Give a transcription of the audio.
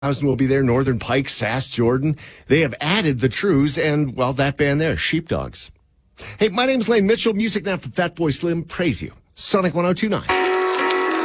will be there, Northern Pike, Sass, Jordan. They have added the Trues and, well, that band there, Sheepdogs. Hey, my name's Lane Mitchell. Music now from Fatboy Slim. Praise you. Sonic 102.9.